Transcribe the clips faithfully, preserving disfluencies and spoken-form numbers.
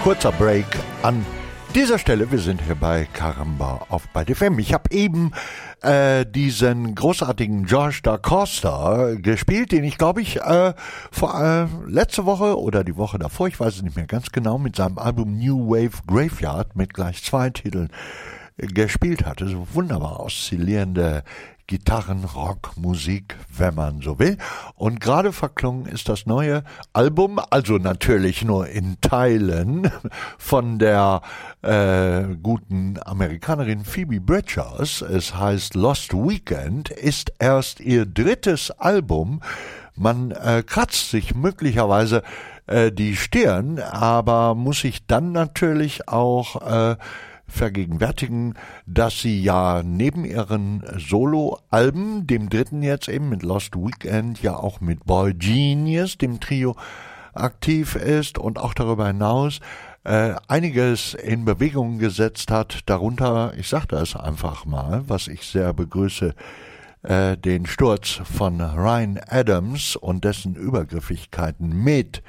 Kurzer Break an dieser Stelle. Wir sind hier bei Caramba auf Byte F M. Ich habe eben äh, diesen großartigen Josh Da Costa gespielt, den ich glaube ich äh, vor äh, letzte Woche oder die Woche davor, ich weiß es nicht mehr ganz genau, mit seinem Album New Wave Graveyard mit gleich zwei Titeln gespielt hatte. So wunderbar oszillierende Gitarren, Rock, Musik, wenn man so will. Und gerade verklungen ist das neue Album, also natürlich nur in Teilen, von der äh, guten Amerikanerin Phoebe Bridgers. Es heißt Lost Weekend, ist erst ihr drittes Album. Man äh, kratzt sich möglicherweise äh, die Stirn, aber muss sich dann natürlich auch äh, vergegenwärtigen, dass sie ja neben ihren Solo-Alben, dem dritten jetzt eben mit Lost Weekend, ja auch mit Boy Genius, dem Trio, aktiv ist und auch darüber hinaus äh, einiges in Bewegung gesetzt hat. Darunter, ich sage das einfach mal, was ich sehr begrüße, äh, den Sturz von Ryan Adams und dessen Übergriffigkeiten mit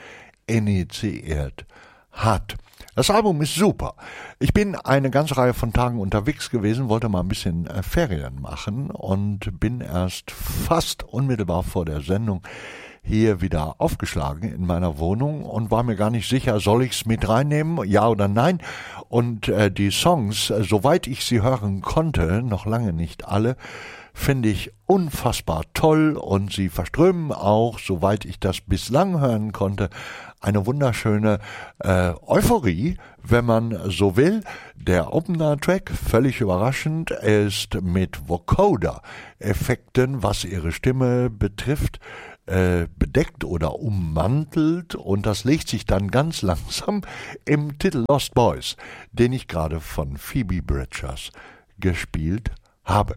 initiiert hat. Das Album ist super. Ich bin eine ganze Reihe von Tagen unterwegs gewesen, wollte mal ein bisschen äh, Ferien machen und bin erst fast unmittelbar vor der Sendung hier wieder aufgeschlagen in meiner Wohnung und war mir gar nicht sicher, soll ich's mit reinnehmen, ja oder nein. Und äh, die Songs, äh, soweit ich sie hören konnte, noch lange nicht alle, finde ich unfassbar toll und sie verströmen auch, soweit ich das bislang hören konnte, eine wunderschöne äh, Euphorie, wenn man so will. Der Opener-Track, völlig überraschend, ist mit Vocoder-Effekten, was ihre Stimme betrifft, äh, bedeckt oder ummantelt und das legt sich dann ganz langsam im Titel Lost Boys, den ich gerade von Phoebe Bridgers gespielt habe.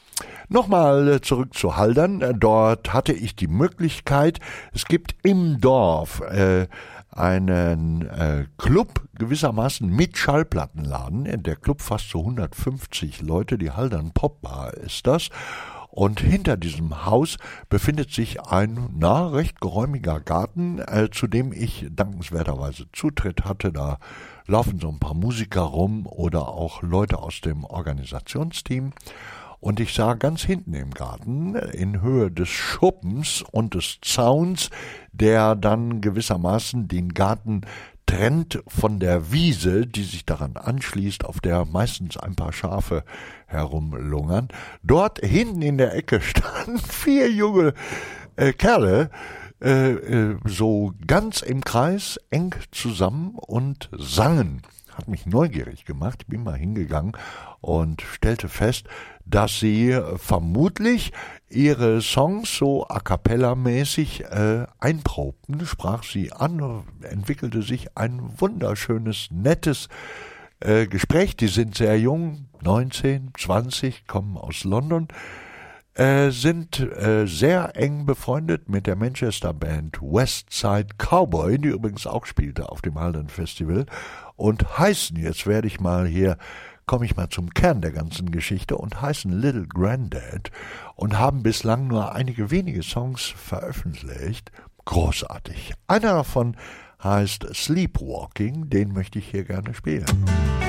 Nochmal zurück zu Haldern. Dort hatte ich die Möglichkeit, es gibt im Dorf äh, einen äh, Club, gewissermaßen mit Schallplattenladen. Der Club fasst so hundertfünfzig Leute, die Haldern Popbar ist das. Und hinter diesem Haus befindet sich ein, na, recht geräumiger Garten, äh, zu dem ich dankenswerterweise Zutritt hatte. Da laufen so ein paar Musiker rum oder auch Leute aus dem Organisationsteam. Und ich sah ganz hinten im Garten, in Höhe des Schuppens und des Zauns, der dann gewissermaßen den Garten trennt von der Wiese, die sich daran anschließt, auf der meistens ein paar Schafe herumlungern. Dort hinten in der Ecke standen vier junge äh, Kerle, äh, äh, so ganz im Kreis, eng zusammen und sangen. Hat mich neugierig gemacht, ich bin mal hingegangen und stellte fest, dass sie vermutlich ihre Songs so a cappella-mäßig äh, einprobten, sprach sie an, entwickelte sich ein wunderschönes, nettes äh, Gespräch. Die sind sehr jung, neunzehn, zwanzig, kommen aus London, äh, sind äh, sehr eng befreundet mit der Manchester-Band Westside Cowboy, die übrigens auch spielte auf dem Haldern Festival, und heißen, jetzt werde ich mal hier, komme ich mal zum Kern der ganzen Geschichte, und heißen Little Granddad und haben bislang nur einige wenige Songs veröffentlicht. Großartig. Einer davon heißt Sleepwalking, den möchte ich hier gerne spielen.